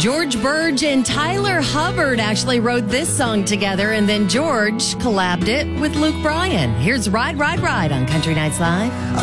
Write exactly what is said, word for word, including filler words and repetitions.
George Burge and Tyler Hubbard actually wrote this song together, and then George collabed it with Luke Bryan. Here's Ride, Ride, Ride on Country Nights Live.